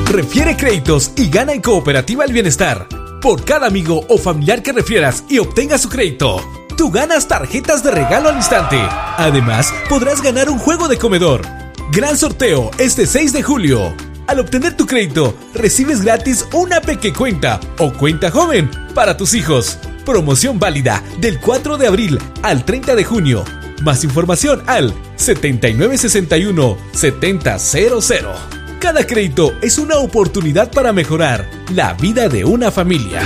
Refiere créditos y gana en Cooperativa El Bienestar. Por cada amigo o familiar que refieras y obtengas su crédito, tú ganas tarjetas de regalo al instante. Además, podrás ganar un juego de comedor. Gran sorteo este 6 de julio. Al obtener tu crédito, recibes gratis una pequecuenta o cuenta joven para tus hijos. Promoción válida del 4 de abril al 30 de junio. Más información al 7961-7000. Cada crédito es una oportunidad para mejorar la vida de una familia.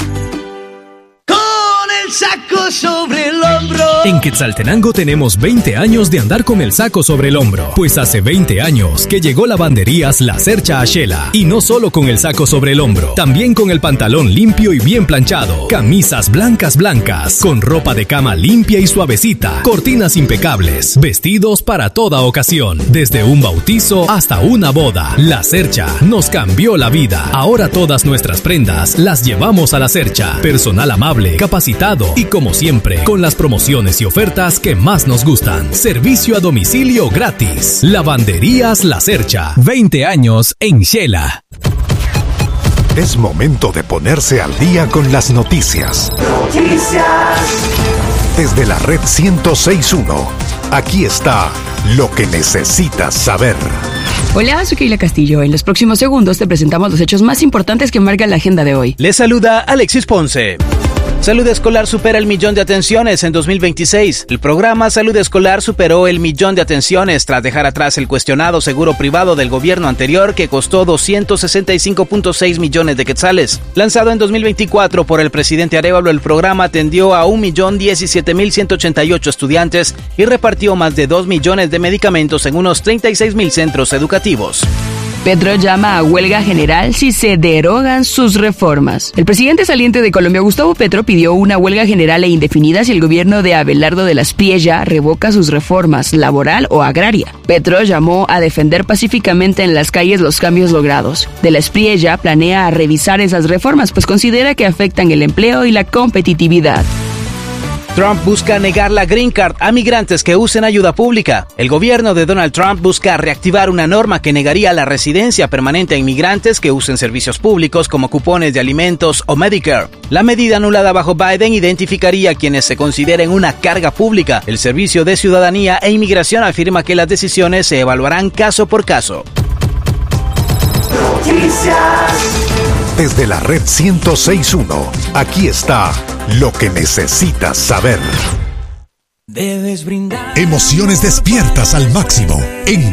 Saco sobre el hombro. En Quetzaltenango tenemos 20 años de andar con el saco sobre el hombro. Pues hace 20 años que llegó Lavanderías La Cercha a Xela. Y no solo con el saco sobre el hombro, también con el pantalón limpio y bien planchado. Camisas blancas, con ropa de cama limpia y suavecita. Cortinas impecables, vestidos para toda ocasión. Desde un bautizo hasta una boda. La Cercha nos cambió la vida. Ahora todas nuestras prendas las llevamos a La Cercha. Personal amable, capacitado y como siempre, con las promociones y ofertas que más nos gustan. Servicio a domicilio gratis. Lavanderías La Cercha. 20 años en Xela. Es momento de ponerse al día con las noticias. Desde la red 106.1, aquí está lo que necesitas saber. Hola, soy Keila Castillo. En los próximos segundos te presentamos los hechos más importantes que marcan la agenda de hoy. Les saluda Alexis Ponce. Salud Escolar supera el 1.000.000 de atenciones en 2026. El programa Salud Escolar superó el 1.000.000 de atenciones tras dejar atrás el cuestionado seguro privado del gobierno anterior que costó 265.6 millones de quetzales. Lanzado en 2024 por el presidente Arévalo, el programa atendió a 1.017.188 estudiantes y repartió más de 2 millones de medicamentos en unos 36.000 centros educativos. Petro llama a huelga general si se derogan sus reformas. El presidente saliente de Colombia, Gustavo Petro, pidió una huelga general e indefinida si el gobierno de Abelardo de la Espriella revoca sus reformas laboral o agraria. Petro llamó a defender pacíficamente en las calles los cambios logrados. De la Espriella planea revisar esas reformas, pues considera que afectan el empleo y la competitividad. Trump busca negar la Green Card a migrantes que usen ayuda pública. El gobierno de Donald Trump busca reactivar una norma que negaría la residencia permanente a inmigrantes que usen servicios públicos como cupones de alimentos o Medicare. La medida anulada bajo Biden identificaría a quienes se consideren una carga pública. El Servicio de Ciudadanía e Inmigración afirma que las decisiones se evaluarán caso por caso. Desde la red 106.1, aquí está lo que necesitas saber. Debes brindar emociones despiertas al máximo en